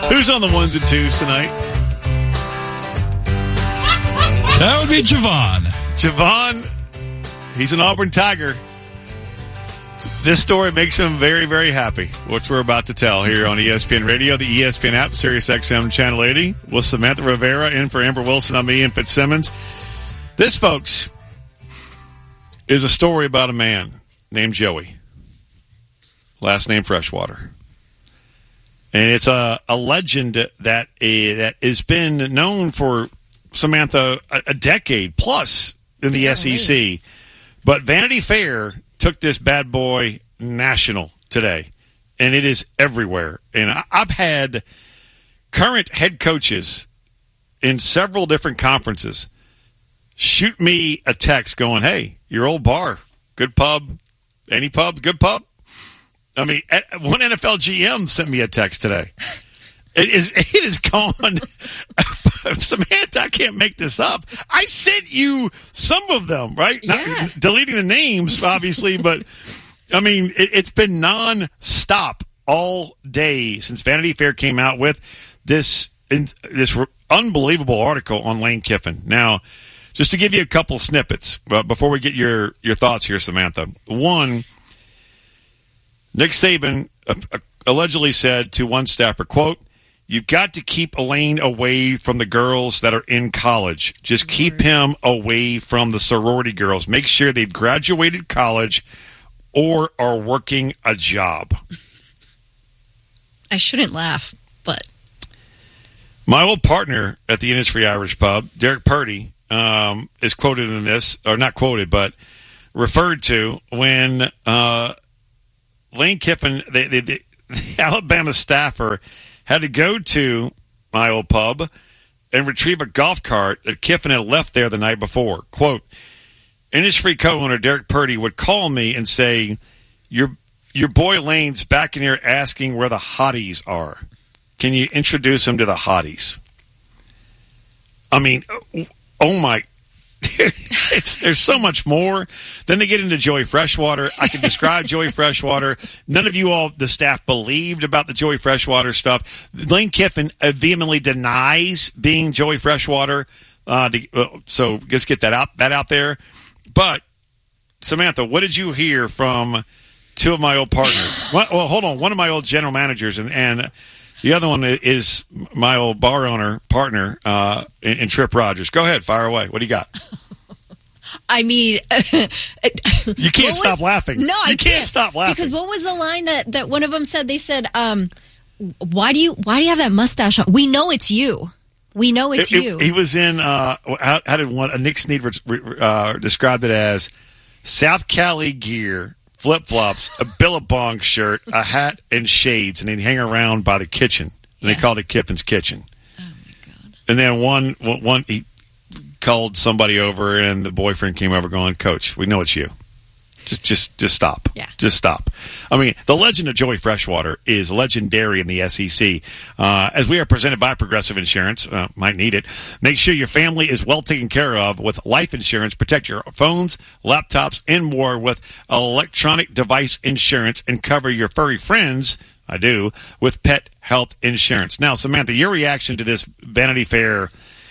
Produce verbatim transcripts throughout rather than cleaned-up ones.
Who's on the ones and twos tonight? That would be Javon. Javon, he's an Auburn Tiger. This story makes him very, very happy, which we're about to tell here on E S P N Radio, the E S P N app, Sirius X M Channel eighty, with Samantha Rivera in for Amber Wilson. I'm Ian Fitzsimmons. This, folks, is a story about a man named Joey. Last name Freshwater. And it's a, a legend that, a, that has been known for, Samantha, a, a decade plus in the yeah, S E C. Right. But Vanity Fair took this bad boy national today, and it is everywhere. And I, I've had current head coaches in several different conferences shoot me a text going, hey, your old bar, good pub, any pub, good pub. I mean, one N F L G M sent me a text today. It is it is gone. Samantha, I can't make this up. I sent you some of them, right? Yeah. Not deleting the names, obviously, but I mean, it, it's been non-stop all day since Vanity Fair came out with this in, this unbelievable article on Lane Kiffin. Now, just to give you a couple snippets, but before we get your, your thoughts here, Samantha. One, Nick Saban uh, uh, allegedly said to one staffer, quote, "You've got to keep Elaine away from the girls that are in college. Just keep him away from the sorority girls. Make sure they've graduated college or are working a job." I shouldn't laugh, but... My old partner at the Innisfree Irish Pub, Derek Purdy, um, is quoted in this, or not quoted, but referred to when uh, Lane Kiffin, the, the, the Alabama staffer, had to go to my old pub and retrieve a golf cart that Kiffin had left there the night before. Quote, Innisfree co-owner Derek Purdy would call me and say, your your boy Lane's back in here asking where the hotties are. Can you introduce him to the hotties? I mean, oh my, it's, there's so much more. Then they get into Joey Freshwater. I can describe Joey Freshwater. None of you all, the staff, believed about the Joey Freshwater stuff. Lane Kiffin vehemently denies being Joey Freshwater. Uh, to, uh, so let's get that out, that out there. But, Samantha, what did you hear from two of my old partners? Well, well hold on. One of my old general managers, and, and the other one is my old bar owner partner uh, in, in Trip Rogers. Go ahead. Fire away. What do you got? I mean, you can't was, stop laughing. No, I you can't, can't stop laughing. Because what was the line that, that one of them said? They said, um, "Why do you why do you have that mustache on? We know it's you. We know it's it, you." It, he was in. Uh, how, how did one? Uh, Nick Snead uh, described it as South Cali gear, flip flops, a Billabong shirt, a hat, and shades, and he'd hang around by the kitchen. And yeah. They called it Kiffin's Kitchen. Oh my god! And then one one he called somebody over, and the boyfriend came over, going, "Coach, we know it's you. Just, just, just stop. Yeah. Just stop." I mean, the legend of Joey Freshwater is legendary in the S E C. Uh, as we are presented by Progressive Insurance, uh, might need it. Make sure your family is well taken care of with life insurance. Protect your phones, laptops, and more with electronic device insurance, and cover your furry friends. I do with pet health insurance. Now, Samantha, your reaction to this Vanity Fair?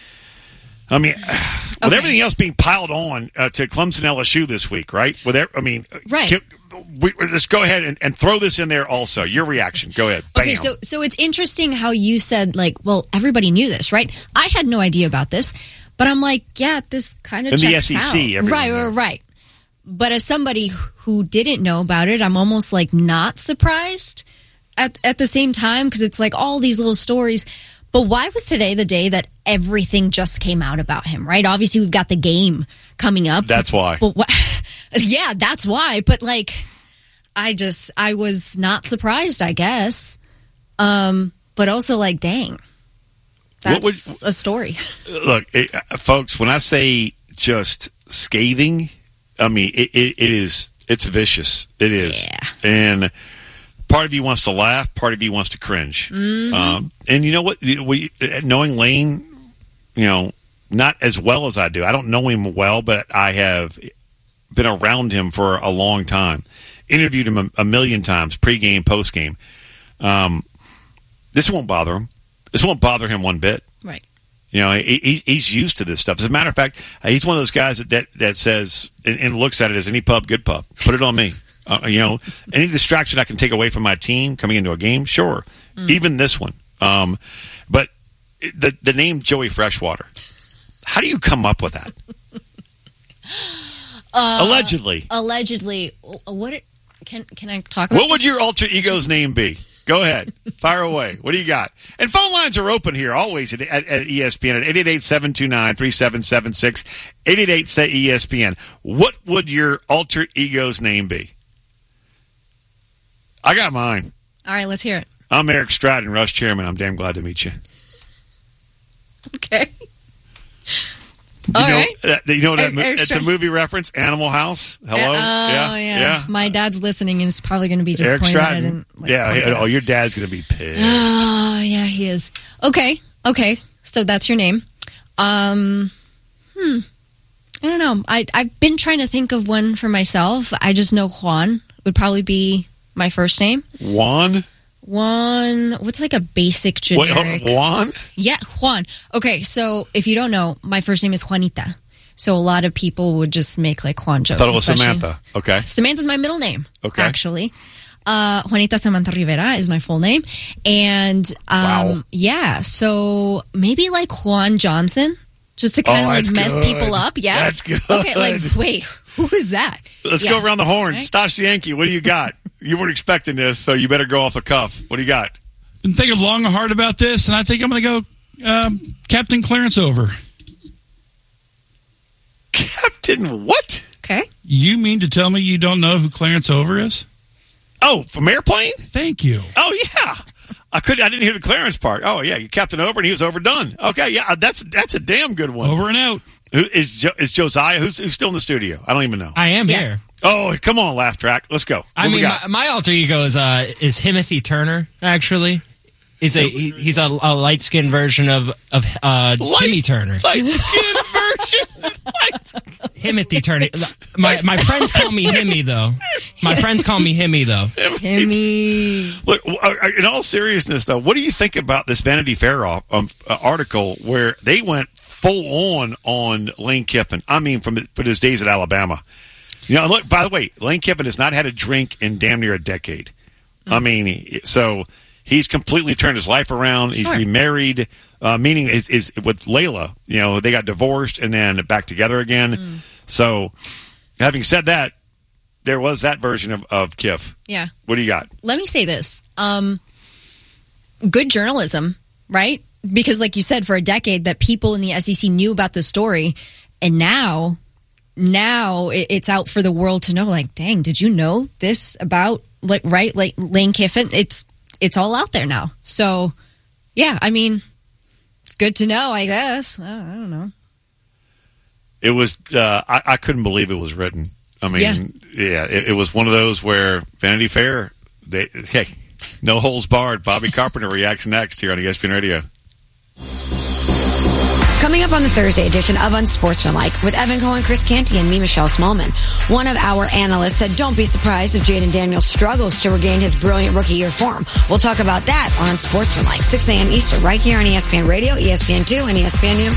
I mean, with okay. everything else being piled on uh, to Clemson L S U this week, right? With every, I mean, right. Can, we, let's go ahead and, and throw this in there also. Your reaction. Go ahead. Bam. Okay, so so it's interesting how you said, like, well, everybody knew this, right? I had no idea about this, but I'm like, yeah, this kind of in checks the S E C, out. Right, right, right. But as somebody who didn't know about it, I'm almost like not surprised at at the same time, because it's like all these little stories. But why was today the day that everything just came out about him, right? Obviously, we've got the game coming up. That's why. But wh- yeah, that's why. But, like, I just, I was not surprised, I guess. Um, but also, like, dang, that's would, a story. Look, it, folks, when I say just scathing, I mean, it, it, it is, it's vicious. It is. Yeah. And part of you wants to laugh. Part of you wants to cringe. Mm-hmm. Um, and you know what? We, knowing Lane, you know, not as well as I do. I don't know him well, but I have been around him for a long time. Interviewed him a, a million times, pregame, postgame. Um, this won't bother him. This won't bother him one bit. Right. You know, he, he, he's used to this stuff. As a matter of fact, he's one of those guys that that, that says and, and looks at it as any pub, good pub. Put it on me. Uh, you know, any distraction I can take away from my team coming into a game, sure. Mm. Even this one. Um, but the the name Joey Freshwater, how do you come up with that? uh, allegedly. Allegedly. What it, can can I talk about What would this? your alter ego's name be? Go ahead. Fire away. What do you got? And phone lines are open here always at, at, at E S P N at eight eight eight, seven two nine, three seven seven six, eight eight eight, say E S P N. What would your alter ego's name be? I got mine. All right, let's hear it. I'm Eric Stratton, Rush Chairman. I'm damn glad to meet you. Okay. You All know, right. uh, you know what? Eric, that, Eric it's a Stratton. movie reference. Animal House. Hello. Uh, oh, yeah, yeah. yeah. My dad's listening and is probably going to be Eric disappointed. I Stratton. didn't, like, yeah. point he- it oh, out. your dad's going to be pissed. Oh, yeah, he is. Okay. Okay. So that's your name. Um, hmm. I don't know. I, I've been trying to think of one for myself. I just know Juan would probably be my first name. Juan. Juan. What's like a basic Wait, generic? hold on. Juan. Yeah, Juan. Okay, so if you don't know, my first name is Juanita. So a lot of people would just make like Juan jokes. Thought it was especially- Samantha. Okay. Samantha's my middle name. Okay. Actually. Uh, Juanita Samantha Rivera is my full name. And um, Wow. yeah, so maybe like Juan Johnson, just to kind of Oh, like that's mess good. people up. Yeah. That's good. Okay, like, wait, who is that? Let's Yeah. go around the horn. Right. Stash Yankee, what do you got? You weren't expecting this, so you better go off the cuff. What do you got? Been thinking long and hard about this, and I think I'm going to go um, Captain Clarence Over. Captain what? Okay. You mean to tell me you don't know who Clarence Over is? Oh, from Airplane? Thank you. Oh, yeah. I could. I didn't hear the Clarence part. Oh, yeah. You Captain Over, and he was overdone. Okay, yeah. That's that's a damn good one. Over and out. Who is jo- is Josiah? Who's who's still in the studio? I don't even know. I am Yeah. here. Oh, come on, laugh track. Let's go. What I we mean, got? my, my alter ego is uh, is Timothy Turner. Actually, he's a he, he's a, a light skinned version of of uh, Timmy Turner. Light skin version. Light- Timothy Turner. My my friends call me Himmy though. My friends call me Himmy though. Timmy. Look, uh, in all seriousness, though, what do you think about this Vanity Fair um, uh, article where they went full on on Lane Kiffin? I mean, from from his days at Alabama. You know, look. By the way, Lane Kiffin has not had a drink in damn near a decade. I mean, he- so he's completely turned his life around. He's Sure. remarried. Uh, meaning is is with Layla. You know, they got divorced and then back together again. So, having said that, there was that version of, of Kiff. Yeah. What do you got? Let me say this. Um, good journalism, right? Because like you said, for a decade that people in the S E C knew about this story, and now, now it- it's out for the world to know, like, dang, did you know this about, like, right, like Lane Kiffin? It's, it's all out there now. So, yeah, I mean, it's good to know, I guess. I don't, I don't know. It was. Uh, I, I couldn't believe it was written. I mean, Yeah. yeah, it, it was one of those where Vanity Fair. They hey, no holes barred. Bobby Carpenter reacts next here on E S P N Radio. Coming up on the Thursday edition of Unsportsmanlike with Evan Cohen, Chris Canty, and me, Michelle Smallman. One of our analysts said, don't be surprised if Jaden Daniels struggles to regain his brilliant rookie year form. We'll talk about that on Unsportsmanlike, six a.m. Eastern, right here on E S P N Radio, E S P N two, and E S P N U.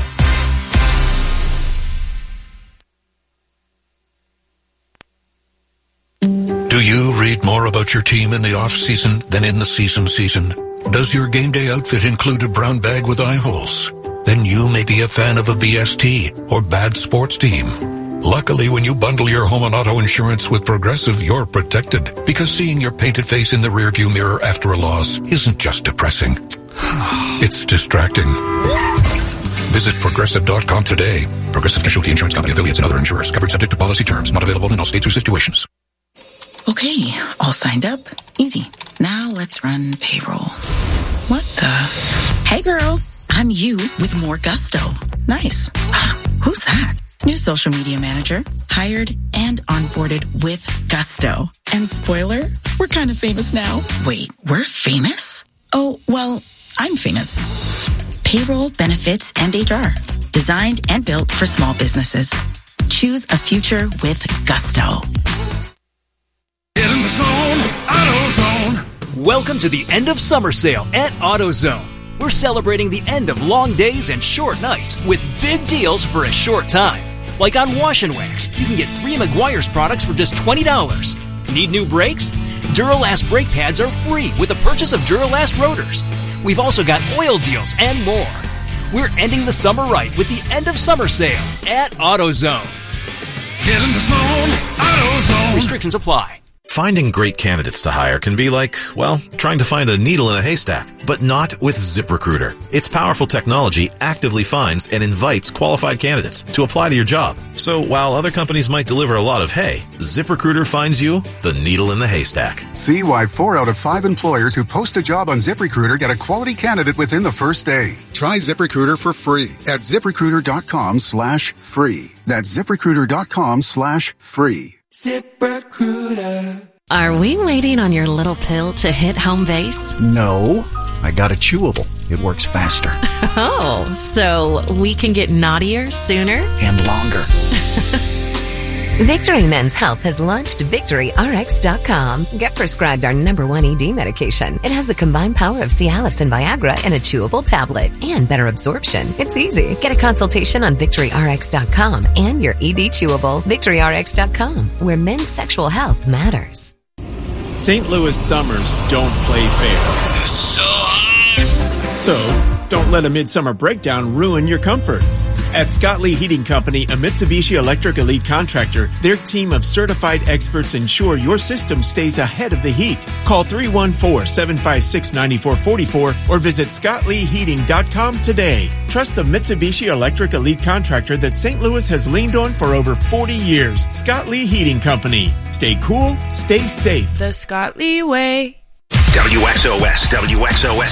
Do you read more about your team in the off-season than in the season season? Does your game day outfit include a brown bag with eye holes? Then you may be a fan of a B S T or bad sports team. Luckily, when you bundle your home and auto insurance with Progressive, you're protected. Because seeing your painted face in the rearview mirror after a loss isn't just depressing. It's distracting. Visit Progressive dot com today. Progressive Casualty Insurance Company, affiliates, and other insurers. Covered subject to policy terms. Not available in all states or situations. Okay, all signed up. Easy. Now let's run payroll. What the? Hey girl, I'm you with more gusto. Nice. Who's that? New social media manager. Hired and onboarded with gusto. And spoiler, we're kind of famous now. Wait, we're famous? Oh, well, I'm famous. Payroll, benefits, and H R. Designed and built for small businesses. Choose a future with gusto. Get in the zone, AutoZone. Welcome to the end of summer sale at AutoZone. We're celebrating the end of long days and short nights with big deals for a short time. Like on Wash and Wax, you can get three Meguiar's products for just twenty dollars. Need new brakes? Duralast brake pads are free with the purchase of Duralast rotors. We've also got oil deals and more. We're ending the summer right with the end of summer sale at AutoZone. Get in the zone, AutoZone. Restrictions apply. Finding great candidates to hire can be like, well, trying to find a needle in a haystack, but not with ZipRecruiter. Its powerful technology actively finds and invites qualified candidates to apply to your job. So while other companies might deliver a lot of hay, ZipRecruiter finds you the needle in the haystack. See why four out of five employers who post a job on ZipRecruiter get a quality candidate within the first day. Try ZipRecruiter for free at ZipRecruiter.com slash free. That's ZipRecruiter.com slash free. ZipRecruiter. Are we waiting on your little pill to hit home base? No, I got a chewable. It works faster. Oh, so we can get naughtier sooner? And longer. Victory Men's Health has launched Victory R X dot com. Get prescribed our number one E D medication. It has the combined power of Cialis and Viagra in a chewable tablet and better absorption. It's easy. Get a consultation on Victory R X dot com and your E D chewable. Victory R X dot com, where men's sexual health matters. Saint Louis summers don't play fair. It's so hot. So, don't let a midsummer breakdown ruin your comfort. At Scott Lee Heating Company, a Mitsubishi Electric Elite contractor, their team of certified experts ensure your system stays ahead of the heat. Call three one four, seven five six, nine four four four or visit Scott Lee Heating dot com today. Trust the Mitsubishi Electric Elite contractor that Saint Louis has leaned on for over forty years. Scott Lee Heating Company. Stay cool, stay safe. The Scott Lee way. W X O S, W X O S.